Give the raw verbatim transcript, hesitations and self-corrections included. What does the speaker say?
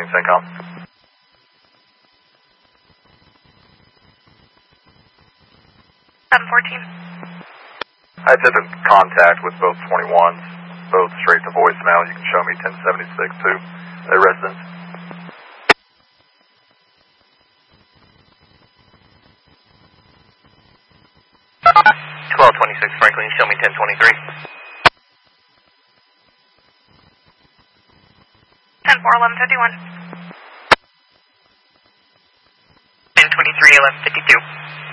Franklin Syncom. seven fourteen. I attempted contact with both twenty-ones, both straight to voicemail. You can show me ten seventy-six to their residence. twelve twenty-six Franklin, show me ten twenty-three. ten four, eleven fifty-one. ten twenty-three, eleven fifty-two.